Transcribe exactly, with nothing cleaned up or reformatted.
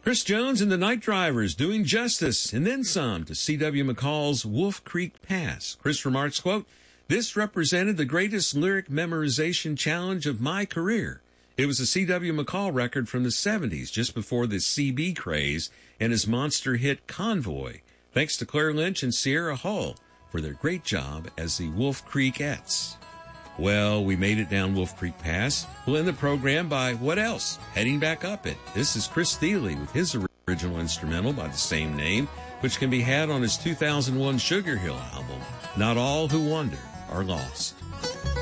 Chris Jones and the Night Drivers doing justice and then some to C W McCall's Wolf Creek Pass. Chris remarks, quote, "This represented the greatest lyric memorization challenge of my career. It was a C W McCall record from the seventies, just before the C B craze and his monster hit Convoy. Thanks to Claire Lynch and Sierra Hull for their great job as the Wolf Creekettes." Well, we made it down Wolf Creek Pass. We'll end the program by what else? Heading back up it. This is Chris Thile with his original instrumental by the same name, which can be had on his two thousand one Sugar Hill album, Not All Who Wander Are Lost.